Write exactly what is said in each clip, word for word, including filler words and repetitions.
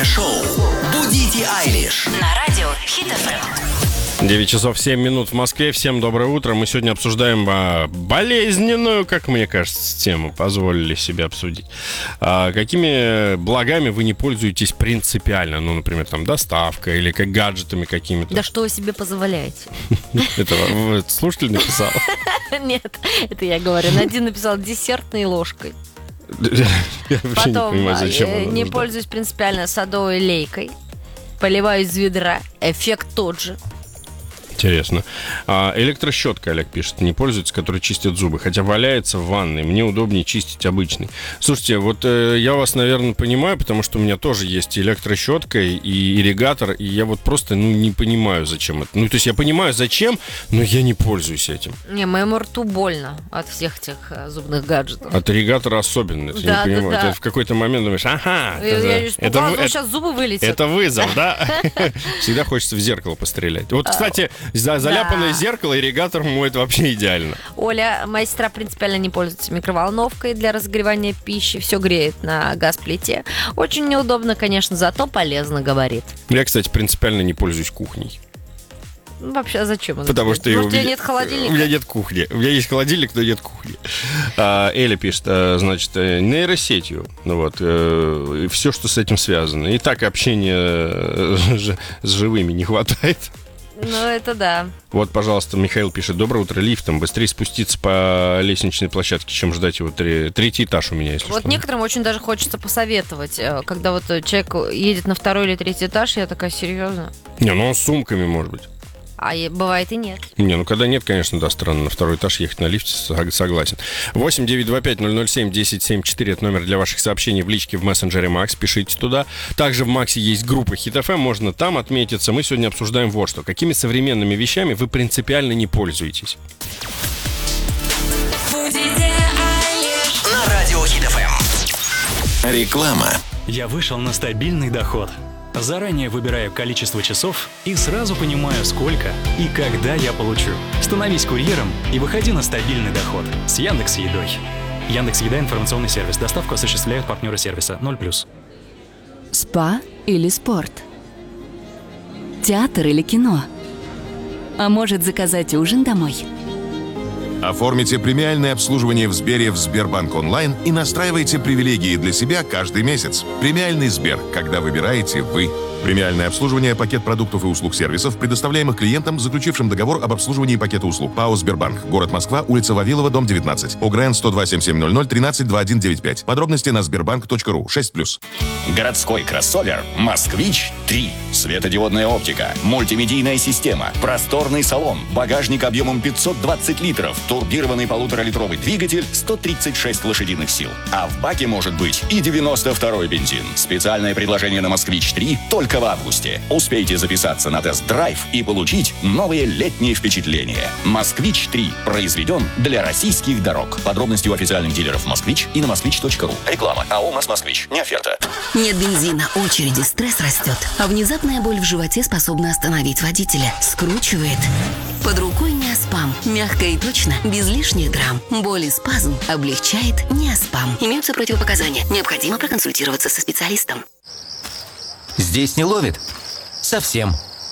шоу «Будите Айлиш» на радио Хит эф эм. девять часов семь минут в Москве. Всем доброе утро. Мы сегодня обсуждаем а, болезненную, как мне кажется, тему. Позволили себе обсудить. А, какими благами вы не пользуетесь принципиально? Ну, например, там доставка или как гаджетами какими-то. Да что вы себе позволяете? Это слушатель написал? Нет, это я говорю. Надин написал десертной ложкой. Я вообще не Потом понимаю, зачем оно не нужно. пользуюсь принципиально садовой лейкой. Поливаю из ведра. Эффект тот же. Интересно. А, электрощетка, Олег пишет, не пользуется, которая чистит зубы, хотя валяется в ванной. Мне удобнее чистить обычный. Слушайте, вот э, я вас, наверное, понимаю, потому что у меня тоже есть электрощетка и ирригатор, и я вот просто, ну, не понимаю, зачем это. Ну, то есть я понимаю, зачем, но я не пользуюсь этим. Не, моему рту больно от всех этих э, зубных гаджетов. От ирригатора особенно. Я Да, не понимаю. да, да. Ты в какой-то момент думаешь, ага, Я, это, я это, испугалась, вы- ну, сейчас зубы вылетят. это вызов, да? Всегда хочется в зеркало пострелять. Вот, кстати, за заляпанное Да. зеркало ирригатор моет вообще идеально. Оля, моя сестра принципиально не пользуется микроволновкой для разогревания пищи. Все греет на газ-плите. Очень неудобно, конечно, зато полезно, говорит. Я, кстати, принципиально не пользуюсь кухней. Ну, вообще, а зачем это? Потому что Может, у у тебя меня- нет холодильника? У меня нет кухни. У меня есть холодильник, но нет кухни. А, Эля пишет, а, значит, э, нейросетью. Ну вот, э, все, что с этим связано. И так общения э, ж- с живыми не хватает. Ну, это да. Вот, пожалуйста, Михаил пишет: доброе утро, лифтом. Быстрее спуститься по лестничной площадке, чем ждать его. Три- Третий этаж у меня, если Вот что. некоторым очень даже хочется посоветовать. э, Когда вот э, человек едет на второй или третий этаж, я такая, серьезно? Не, ну он с сумками, может быть. А е- бывает и нет. Не, ну когда нет, конечно, да, странно. На второй этаж ехать на лифте, сог- согласен. восемь девятьсот двадцать пять ноль ноль семь десять семьдесят четыре это номер для ваших сообщений в личке в мессенджере Макс. Пишите туда. Также в Максе есть группа Хит эф эм, можно там отметиться. Мы сегодня обсуждаем вот что. Какими современными вещами вы принципиально не пользуетесь? на радио «Хит эф эм». Реклама. Я вышел на стабильный доход. Заранее выбираю количество часов и сразу понимаю, сколько и когда я получу. Становись курьером и выходи на стабильный доход с Яндекс.Едой. Яндекс.Еда — информационный сервис. Доставку осуществляют партнеры сервиса ноль плюс. Спа или спорт? Театр или кино? А может, заказать ужин домой? Оформите премиальное обслуживание в Сбере в Сбербанк онлайн и настраивайте привилегии для себя каждый месяц. Премиальный Сбер, когда выбираете вы. Премиальное обслуживание, пакет продуктов и услуг сервисов, предоставляемых клиентам, заключившим договор об обслуживании пакета услуг. ПАО «Сбербанк». Город Москва, улица Вавилова, дом девятнадцать. ОГРН сто два семь семь ноль ноль тринадцать двадцать один девяносто пять. Подробности на сбербанк точка ру. шесть плюс. Городской кроссовер «Москвич три». Светодиодная оптика, мультимедийная система, просторный салон, багажник объемом пятьсот двадцать литров, турбированный полуторалитровый двигатель, сто тридцать шесть лошадиных сил. А в баке может быть и девяносто второй бензин. Специальное предложение на «Москвич три» только в августе. Успейте записаться на тест-драйв и получить новые летние впечатления. «Москвич три» произведен для российских дорог. Подробности у официальных дилеров «Москвич» и на москвич точка ру. Реклама. АО «Москвич». Не оферта. Нет бензина, очереди, стресс растет. А внезапная боль в животе способна остановить водителя. Скручивает. Под рукой Неоспам. Мягко и точно, без лишних драм. Боль и спазм облегчает Неоспам. Имеются противопоказания. Необходимо проконсультироваться со специалистом. Здесь не ловит? Совсем.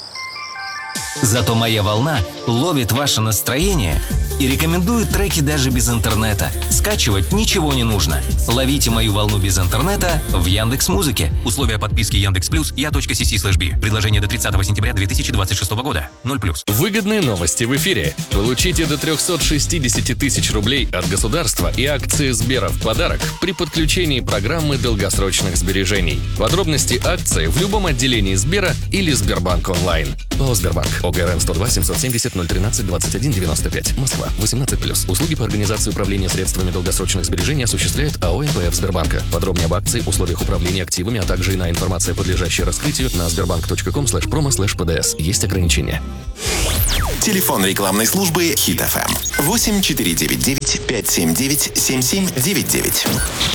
Зато моя волна ловит ваше настроение и рекомендует треки даже без интернета. Скачивать ничего не нужно. Ловите мою волну без интернета в Яндекс.Музыке. Условия подписки Яндекс Плюс я.си слэш би. Предложение до тридцатого сентября две тысячи двадцать шестого года. ноль плюс. Выгодные новости в эфире. Получите до триста шестьдесят тысяч рублей от государства и акции Сбера в подарок при подключении программы долгосрочных сбережений. Подробности акции в любом отделении Сбера или Сбербанк онлайн. ПАО «Сбербанк». ОГРН сто два семьсот семьдесят ноль тринадцать двадцать один девяносто пять. Москва. восемнадцать плюс. Услуги по организации управления средствами долгосрочных сбережений осуществляет АО эн пэ эф Сбербанка. Подробнее об акции, условиях управления активами, а также иная информация, подлежащая раскрытию, на сбербанк точка ком слэш промо слэш пэ дэ эс. Есть ограничения. Телефон рекламной службы «Хит эф эм» восемь четыре девять девять пять семь девять семь семь девять девять.